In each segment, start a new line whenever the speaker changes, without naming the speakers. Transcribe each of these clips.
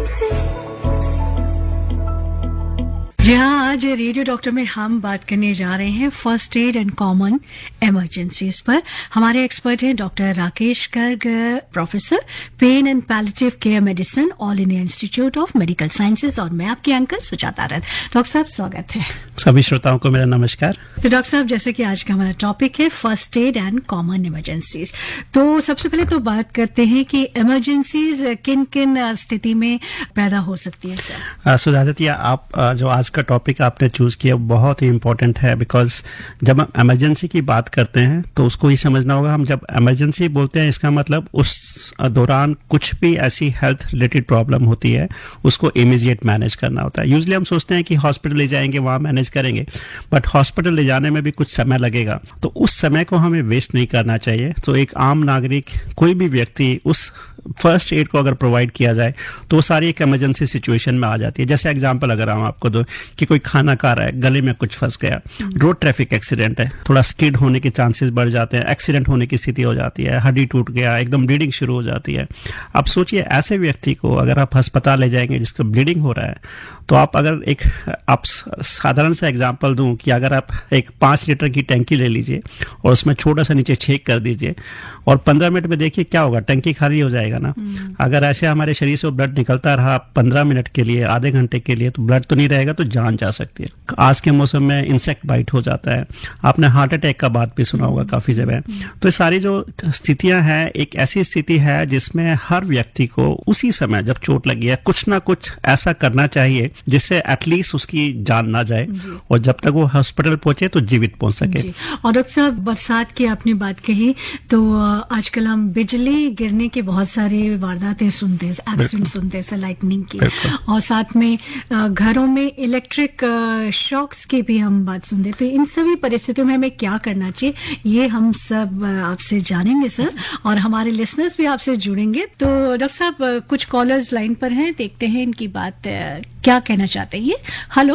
जी हाँ, आज radio doctor में हम बात करने जा रहे हैं first aid and common emergencies पर। हमारे एक्सपर्ट हैं doctor Rakesh Garg, professor pen and palliative care medicine, all India institute of medical sciences, और मैं आपकी एंकर सुजाता रथ। डॉक्टर साहब स्वागत है।
सभी श्रोताओं को मेरा नमस्कार।
तो डॉक्टर साहब, जैसे कि आज का हमारा टॉपिक है first aid and common emergencies, तो सबसे पहले तो बात करते हैं कि इमरजेंसीज किन किन स्थिति में पैदा हो सकती है सर?
सुजाता जी, आप जो आज का टॉपिक आपने चूज किया बहुत ही इम्पोर्टेंट है, बिकॉज जब हम इमरजेंसी की बात करते हैं तो उसको ही समझना होगा। हम जब इमरजेंसी बोलते हैं इसका मतलब उस दौरान कुछ भी ऐसी हेल्थ रिलेटेड प्रॉब्लम होती है उसको इमीडिएट मैनेज करना होता है। यूजुअली हम सोचते हैं कि हॉस्पिटल ले जाएंगे, वहां मैनेज करेंगे, बट हॉस्पिटल ले जाने में भी कुछ समय लगेगा, तो उस समय को हमें वेस्ट नहीं करना चाहिए। तो एक आम नागरिक, कोई भी व्यक्ति, उस फर्स्ट एड को अगर प्रोवाइड किया जाए तो वो सारी एक इमरजेंसी सिचुएशन में आ जाती है। जैसे एग्जांपल अगर हम आपको दो कि कोई खाना खा रहा है, गले में कुछ फंस गया, रोड ट्रैफिक एक्सीडेंट है, थोड़ा स्किड होने के चांसेस बढ़ जाते हैं, एक्सीडेंट होने की स्थिति हो जाती है, हड्डी टूट गया, एकदम ब्लीडिंग शुरू हो जाती है। अब सोचिए ऐसे व्यक्ति को अगर आप अस्पताल ले जाएंगे जिसका ब्लीडिंग हो रहा है, तो आप अगर आप साधारण सा एग्जाम्पल दूं कि अगर आप एक 5 लीटर की टंकी ले लीजिए और उसमें छोटा सा नीचे छेद कर दीजिए और 15 मिनट में देखिए क्या होगा, टंकी खाली हो जाएगा ना। अगर ऐसे हमारे शरीर से ब्लड निकलता रहा 15 मिनट के लिए, आधे घंटे के लिए, तो ब्लड तो नहीं रहेगा, तो जान जा सकती है। आज के मौसम में इंसेक्ट बाइट हो जाता है, आपने हार्ट अटैक का बात भी सुना होगा काफी जगह। तो ये सारी जो स्थितियां हैं, एक ऐसी स्थिति है जिसमें हर व्यक्ति को उसी समय जब चोट लगी है कुछ ना कुछ ऐसा करना चाहिए जिससे एटलीस्ट उसकी जान ना जाए और जब तक वो हॉस्पिटल पहुंचे तो जीवित पहुंच सके।
और डॉक्टर साहब, बरसात की आपने बात कही, तो आजकल हम बिजली गिरने के बहुत सारे वारदातें सुनते हैं, एक्सीडेंट सुनते हैं लाइटनिंग की, और साथ में घरों में इलेक्ट्रिक शॉक्स की भी हम बात सुनते हैं। तो इन सभी परिस्थितियों में हमें क्या करना चाहिए, ये हम सब आपसे जानेंगे सर, और हमारे लिसनर्स भी आपसे जुड़ेंगे। तो डॉक्टर साहब, कुछ कॉलर्स लाइन पर हैं, देखते हैं इनकी बात क्या कहना चाहते हैं ये। हेलो।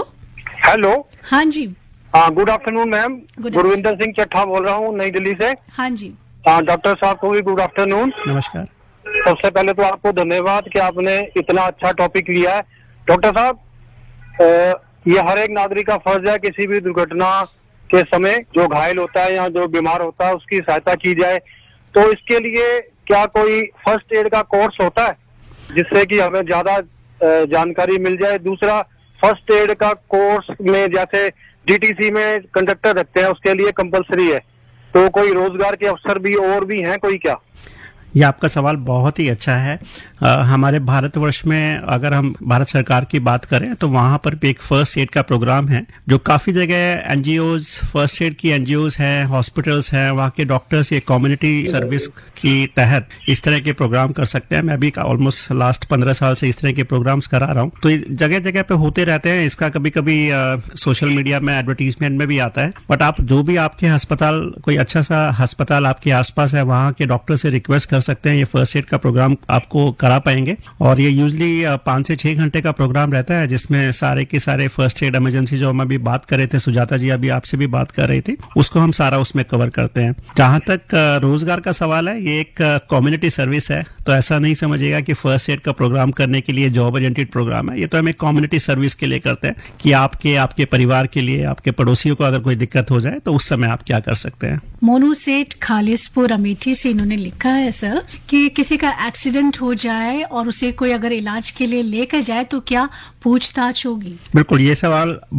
हाँ जी।
Good afternoon ma'am, Gurvinder Singh Chatha बोल रहा हूँ नई दिल्ली से।
हाँ जी।
डॉक्टर साहब को भी गुड आफ्टरनून।
नमस्कार।
सबसे पहले तो आपको धन्यवाद कि आपने इतना अच्छा टॉपिक लिया है। डॉक्टर साहब, ये हर एक नागरिक का फर्ज है किसी भी दुर्घटना के समय जो घायल होता है या जो बीमार होता है उसकी सहायता की जाए। तो इसके लिए क्या कोई फर्स्ट एड का कोर्स होता है जिससे कि हमें ज्यादा जानकारी मिल जाए? दूसरा, फर्स्ट एड का कोर्स में जैसे डीटीसी में कंडक्टर रखते हैं उसके लिए कंपलसरी है, तो कोई रोजगार के अवसर भी और भी हैं कोई क्या?
ये आपका सवाल बहुत ही अच्छा है। हमारे भारतवर्ष में अगर हम भारत सरकार की बात करें तो वहां पर भी एक फर्स्ट एड का प्रोग्राम है जो काफी जगह एनजीओज, फर्स्ट एड की एनजीओज हैं, हॉस्पिटल्स हैं, वहां के डॉक्टर्स ये कम्युनिटी सर्विस की तहत इस तरह के प्रोग्राम कर सकते हैं। मैं भी ऑलमोस्ट लास्ट 15 साल से इस तरह के प्रोग्राम्स करा रहा हूँ, तो जगह जगह पे होते रहते हैं। इसका कभी कभी सोशल मीडिया में एडवर्टीजमेंट में भी आता है, बट आप जो भी आपके अस्पताल, कोई अच्छा सा अस्पताल आपके आसपास है, वहां के डॉक्टर से रिक्वेस्ट कर सकते हैं, ये फर्स्ट एड का प्रोग्राम आपको करा पाएंगे। और ये यूजली 5 से 6 घंटे का प्रोग्राम रहता है जिसमें सारे के सारे फर्स्ट एड इमरजेंसी जो हम अभी बात कर रहे थे, सुजाता जी अभी आपसे भी बात कर रही थी, उसको हम सारा उसमें कवर करते हैं। जहां तक रोजगार का सवाल है, ये एक कम्युनिटी सर्विस है, तो ऐसा नहीं समझिएगा कि फर्स्ट एड का प्रोग्राम करने के लिए जॉब ओरिएंटेड प्रोग्राम है। ये तो हम एक कम्युनिटी सर्विस के लिए करते हैं कि आपके परिवार के लिए, आपके पड़ोसियों को अगर कोई दिक्कत हो जाए तो उस समय आप क्या कर सकते हैं।
मोनू सेठ खालिसपुर अमेठी से इन्होंने लिखा है सर कि किसी का एक्सीडेंट हो जाए और उसे कोई अगर इलाज के लिए लेकर जाए तो क्या पूछताछ होगी?
बिल्कुल, ये सवाल